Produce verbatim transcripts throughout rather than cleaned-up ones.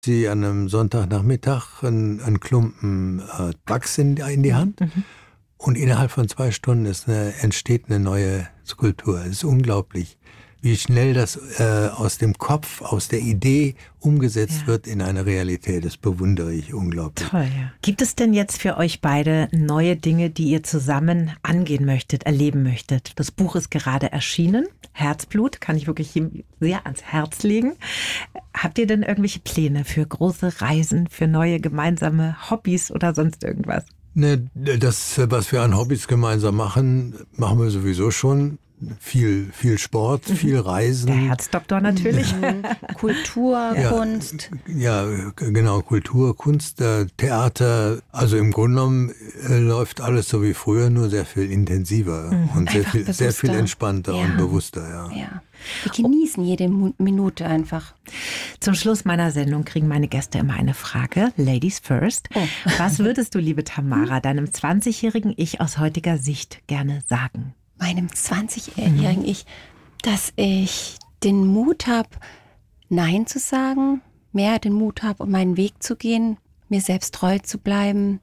sie an einem Sonntagnachmittag einen, einen Klumpen äh, Wachs in, in die Hand. Mhm. Und innerhalb von zwei Stunden ist eine, entsteht eine neue Skulptur. Es ist unglaublich, wie schnell das äh, aus dem Kopf, aus der Idee umgesetzt ja. wird in eine Realität. Das bewundere ich unglaublich. Toll, ja. Gibt es denn jetzt für euch beide neue Dinge, die ihr zusammen angehen möchtet, erleben möchtet? Das Buch ist gerade erschienen. Herzblut, kann ich wirklich sehr ans Herz legen. Habt ihr denn irgendwelche Pläne für große Reisen, für neue gemeinsame Hobbys oder sonst irgendwas? Ne, das, was wir an Hobbys gemeinsam machen, machen wir sowieso schon. Viel, viel Sport, viel Reisen. Der Herzdoktor natürlich. Kultur, ja, Kunst. Ja, genau, Kultur, Kunst, äh, Theater. Also im Grunde genommen äh, läuft alles so wie früher, nur sehr viel intensiver mhm. und sehr viel, sehr viel entspannter ja. und bewusster. Ja. Ja. Wir genießen jede Minute einfach. Zum Schluss meiner Sendung kriegen meine Gäste immer eine Frage. Ladies first. Oh. Was würdest du, liebe Tamara, deinem zwanzigjährigen Ich aus heutiger Sicht gerne sagen? Meinem zwanzigjährigen mhm. Ich, dass ich den Mut habe, Nein zu sagen, mehr den Mut habe, um meinen Weg zu gehen, mir selbst treu zu bleiben.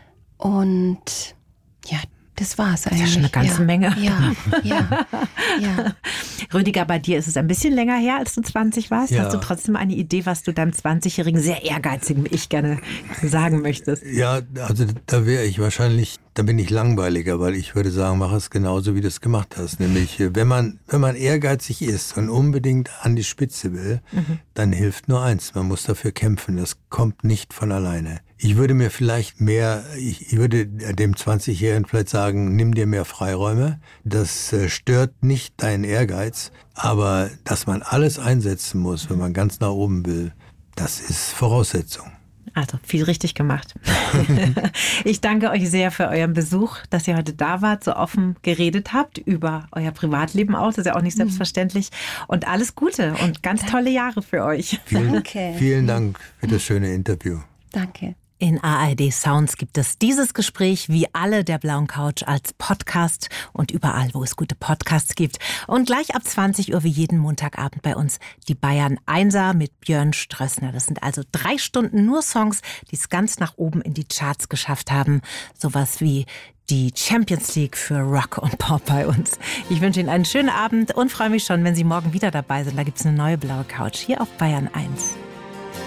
Und ja, das war's eigentlich. Das ist ja schon eine ganze ja. Menge. Ja, ja, ja. Rüdiger, bei dir ist es ein bisschen länger her, als du zwanzig warst. Ja. Hast du trotzdem eine Idee, was du deinem zwanzigjährigen, sehr ehrgeizigen Ich gerne sagen möchtest? Ja, also da wäre ich wahrscheinlich, da bin ich langweiliger, weil ich würde sagen, mach es genauso, wie du es gemacht hast. Nämlich, wenn man, wenn man ehrgeizig ist und unbedingt an die Spitze will, mhm. dann hilft nur eins, man muss dafür kämpfen. Das kommt nicht von alleine. Ich würde mir vielleicht mehr, ich würde dem zwanzigjährigen vielleicht sagen, nimm dir mehr Freiräume. Das stört nicht deinen Ehrgeiz, aber dass man alles einsetzen muss, wenn man ganz nach oben will, das ist Voraussetzung. Also viel richtig gemacht. Ich danke euch sehr für euren Besuch, dass ihr heute da wart, so offen geredet habt über euer Privatleben auch. Das ist ja auch nicht selbstverständlich. Und alles Gute und ganz tolle Jahre für euch. Vielen, Danke. Vielen Dank für das schöne Interview. Danke. In A R D Sounds gibt es dieses Gespräch wie alle der Blauen Couch als Podcast und überall, wo es gute Podcasts gibt. Und gleich ab zwanzig Uhr wie jeden Montagabend bei uns die Bayern Einser mit Björn Strössner. Das sind also drei Stunden nur Songs, die es ganz nach oben in die Charts geschafft haben. Sowas wie die Champions League für Rock und Pop bei uns. Ich wünsche Ihnen einen schönen Abend und freue mich schon, wenn Sie morgen wieder dabei sind. Da gibt es eine neue Blaue Couch hier auf Bayern eins.